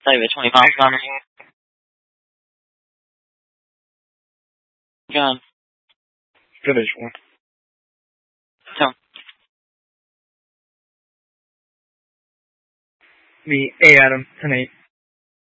David, 25 gun. Gun. Village 1. Tell. Me, A Adam, 10-8.